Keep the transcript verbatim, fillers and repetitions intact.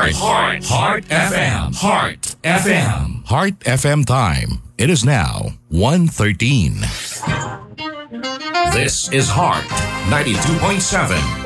Heart. Heart. Heart F M. Heart F M. Heart F M time. It is now one thirteen. This is Heart ninety-two point seven